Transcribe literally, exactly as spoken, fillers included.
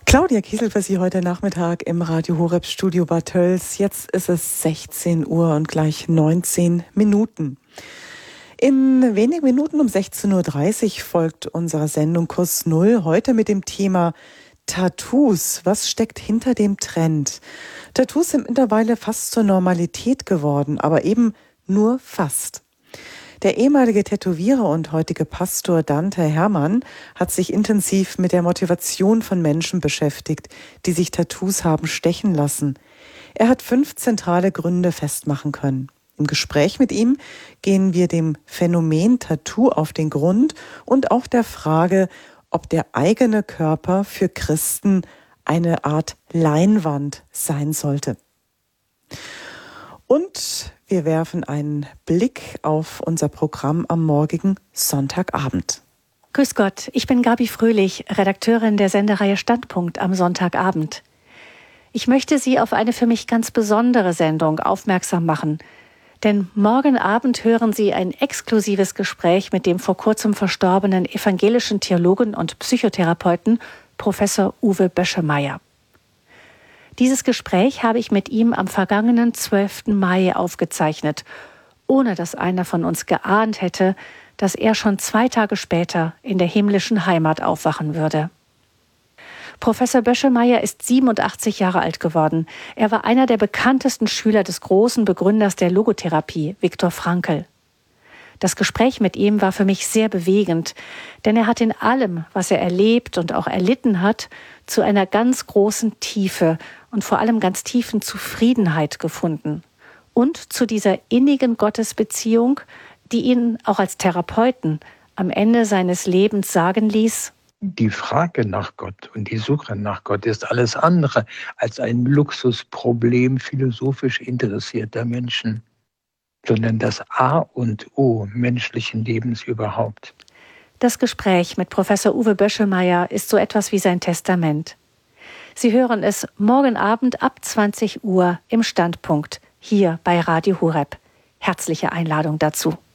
Claudia Kiesel für Sie heute Nachmittag im Radio Horeb Studio Bad Tölz. Jetzt ist es sechzehn Uhr und gleich neunzehn Minuten. In wenigen Minuten um sechzehn Uhr dreißig folgt unsere Sendung Kurs Null. Heute mit dem Thema Tattoos. Was steckt hinter dem Trend? Tattoos sind mittlerweile fast zur Normalität geworden, aber eben nur fast. Der ehemalige Tätowierer und heutige Pastor Dante Hermann hat sich intensiv mit der Motivation von Menschen beschäftigt, die sich Tattoos haben stechen lassen. Er hat fünf zentrale Gründe festmachen können. Im Gespräch mit ihm gehen wir dem Phänomen Tattoo auf den Grund und auch der Frage, ob der eigene Körper für Christen eine Art Leinwand sein sollte. Und wir werfen einen Blick auf unser Programm am morgigen Sonntagabend. Grüß Gott, ich bin Gabi Fröhlich, Redakteurin der Sendereihe Standpunkt am Sonntagabend. Ich möchte Sie auf eine für mich ganz besondere Sendung aufmerksam machen, denn morgen Abend hören Sie ein exklusives Gespräch mit dem vor kurzem verstorbenen evangelischen Theologen und Psychotherapeuten Professor Uwe Böschemeyer. Dieses Gespräch habe ich mit ihm am vergangenen zwölften Mai aufgezeichnet, ohne dass einer von uns geahnt hätte, dass er schon zwei Tage später in der himmlischen Heimat aufwachen würde. Professor Böschemeyer ist siebenundachtzig Jahre alt geworden. Er war einer der bekanntesten Schüler des großen Begründers der Logotherapie, Viktor Frankl. Das Gespräch mit ihm war für mich sehr bewegend, denn er hat in allem, was er erlebt und auch erlitten hat, zu einer ganz großen Tiefe und vor allem ganz tiefen Zufriedenheit gefunden. Und zu dieser innigen Gottesbeziehung, die ihn auch als Therapeuten am Ende seines Lebens sagen ließ: Die Frage nach Gott und die Suche nach Gott ist alles andere als ein Luxusproblem philosophisch interessierter Menschen, sondern das A und O menschlichen Lebens überhaupt. Das Gespräch mit Professor Uwe Böschemeyer ist so etwas wie sein Testament. Sie hören es morgen Abend ab zwanzig Uhr im Standpunkt hier bei Radio Horeb. Herzliche Einladung dazu.